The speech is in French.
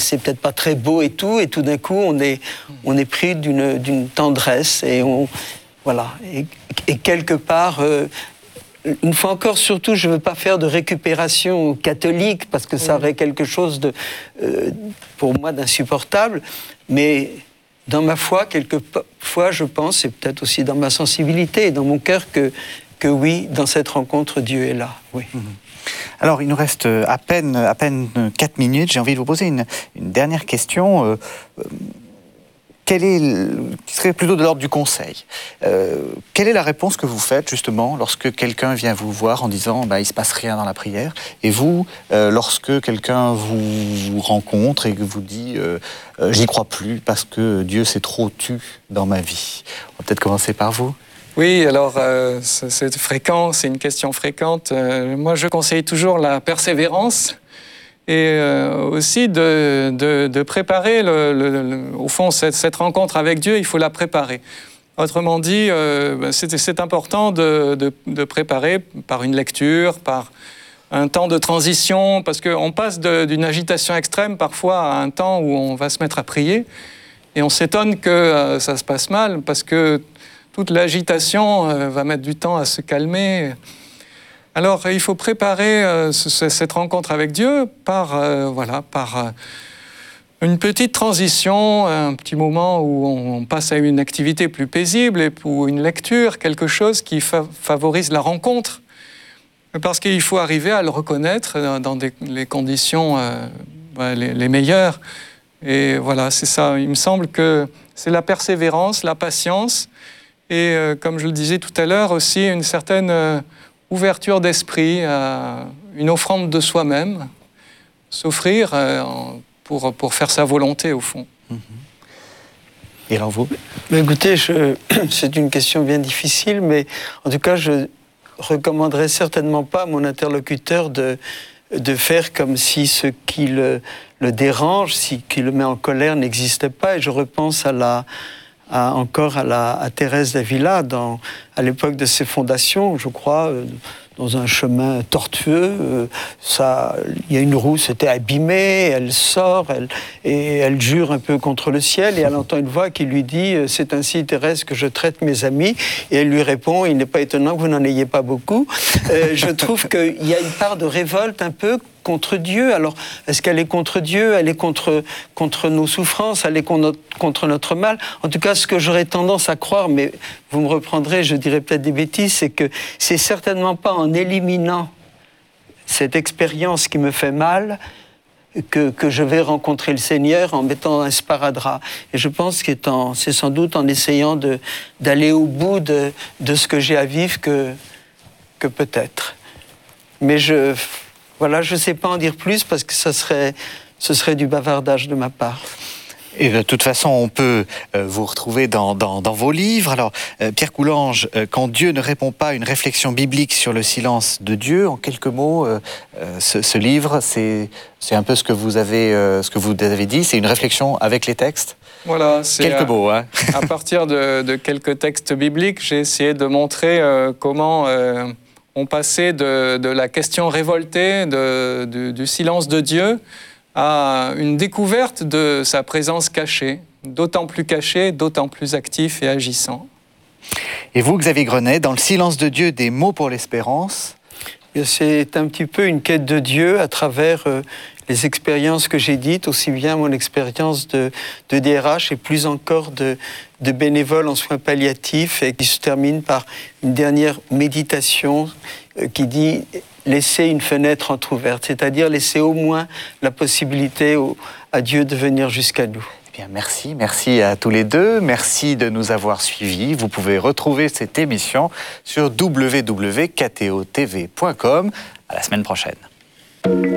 c'est peut-être pas très beau et tout d'un coup, on est pris d'une tendresse, et voilà. Et quelque part, une fois encore, surtout, je ne veux pas faire de récupération catholique, parce que ça aurait quelque chose pour moi d'insupportable, mais dans ma foi, quelquefois, je pense, et peut-être aussi dans ma sensibilité et dans mon cœur, que oui, dans cette rencontre, Dieu est là. Oui. Alors, il nous reste à peine 4 minutes. J'ai envie de vous poser une dernière question. Qui serait plutôt de l'ordre du conseil. Quelle est la réponse que vous faites, justement, lorsque quelqu'un vient vous voir en disant « il ne se passe rien dans la prière » et vous, lorsque quelqu'un vous rencontre et que vous dit « j'y crois plus parce que Dieu s'est trop tu dans ma vie ». On va peut-être commencer par vous. Oui, alors c'est fréquent, c'est une question fréquente. Moi, je conseille toujours la persévérance. Et aussi de préparer, au fond, cette rencontre avec Dieu, il faut la préparer. Autrement dit, c'est important de préparer par une lecture, par un temps de transition, parce qu'on passe d'une agitation extrême parfois à un temps où on va se mettre à prier, et on s'étonne que ça se passe mal, parce que toute l'agitation va mettre du temps à se calmer. Alors, il faut préparer cette rencontre avec Dieu par une petite transition, un petit moment où on passe à une activité plus paisible, et pour une lecture, quelque chose qui favorise la rencontre. Parce qu'il faut arriver à le reconnaître dans les conditions les meilleures. Et voilà, c'est ça. Il me semble que c'est la persévérance, la patience, et comme je le disais tout à l'heure, aussi une certaine ouverture d'esprit, une offrande de soi-même, s'offrir pour faire sa volonté, au fond. Et alors vous ? Mais écoutez, c'est une question bien difficile, mais en tout cas, je recommanderais certainement pas à mon interlocuteur de faire comme si ce qui le dérange, qui le met en colère, n'existait pas. Et je repense encore à Thérèse d'Avila, à l'époque de ses fondations, je crois, dans un chemin tortueux. Il y a une roue, c'était abîmé, elle sort, et elle jure un peu contre le ciel, et elle entend une voix qui lui dit « C'est ainsi, Thérèse, que je traite mes amis ». Et elle lui répond « Il n'est pas étonnant que vous n'en ayez pas beaucoup ». Je trouve qu'il y a une part de révolte un peu contre Dieu. Alors, est-ce qu'elle est contre Dieu? Elle est contre nos souffrances, elle est contre notre mal. En tout cas, ce que j'aurais tendance à croire, mais vous me reprendrez, je dirais peut-être des bêtises, c'est que c'est certainement pas en éliminant cette expérience qui me fait mal que je vais rencontrer le Seigneur en mettant un sparadrap. Et je pense que c'est sans doute en essayant d'aller au bout de ce que j'ai à vivre que peut-être. Mais je ne sais pas en dire plus, parce que ce serait du bavardage de ma part. Et de toute façon, on peut vous retrouver dans vos livres. Alors, Pierre Coulanges, quand Dieu ne répond pas à une réflexion biblique sur le silence de Dieu, en quelques mots, ce livre, c'est un peu ce que vous avez dit, c'est une réflexion avec les textes. Voilà, c'est quelques mots. Hein. À partir de quelques textes bibliques, j'ai essayé de montrer comment on passait de la question révoltée du silence de Dieu à une découverte de sa présence cachée, d'autant plus cachée, d'autant plus actif et agissant. Et vous, Xavier Grenet, dans le silence de Dieu, des mots pour l'espérance? C'est un petit peu une quête de Dieu à travers les expériences que j'ai dites, aussi bien mon expérience de DRH et plus encore de bénévole en soins palliatifs, et qui se termine par une dernière méditation qui dit « laisser une fenêtre entrouverte », c'est-à-dire laisser au moins la possibilité à Dieu de venir jusqu'à nous. Eh bien, merci à tous les deux, merci de nous avoir suivis. Vous pouvez retrouver cette émission sur www.ktotv.com. À la semaine prochaine.